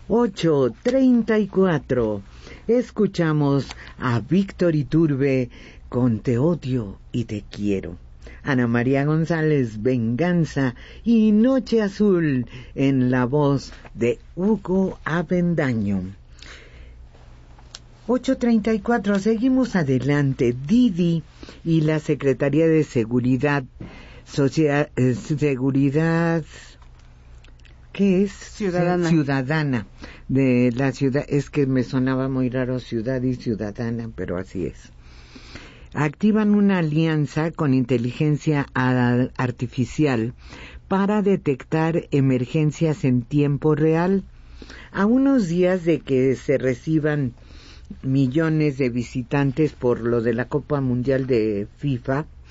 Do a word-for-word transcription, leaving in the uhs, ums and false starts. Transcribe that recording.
ocho treinta y cuatro. Escuchamos a Víctor Iturbe con Te odio y te quiero. Ana María González, Venganza, y Noche Azul en la voz de Hugo Avendaño. ocho treinta y cuatro, seguimos adelante. Didi y la Secretaría de Seguridad, Sociedad, eh, Seguridad, ¿qué es? Ciudadana. Ciudadana de la ciudad, es que me sonaba muy raro ciudad y ciudadana, pero así es. Activan una alianza con inteligencia artificial para detectar emergencias en tiempo real. A unos días de que se reciban millones de visitantes por lo de la Copa Mundial de FIFA,